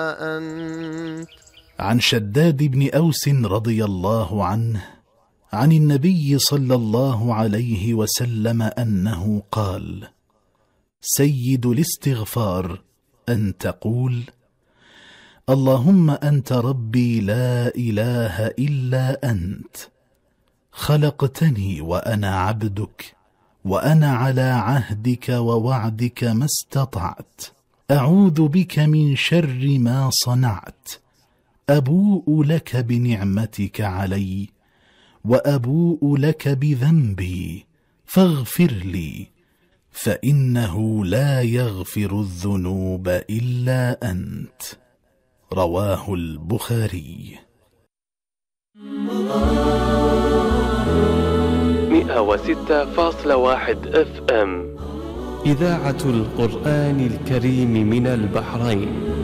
أنت. عن شداد بن أوس رضي الله عنه عن النبي صلى الله عليه وسلم أنه قال: سيد الاستغفار أن تقول: اللهم أنت ربي لا إله إلا أنت، خلقتني وأنا عبدك، وأنا على عهدك ووعدك ما استطعت، أعوذ بك من شر ما صنعت، أبوء لك بنعمتك علي وأبوء لك بذنبي فاغفر لي، فإنه لا يغفر الذنوب إلا أنت. رواه البخاري. 106.1 FM، إذاعة القرآن الكريم من البحرين.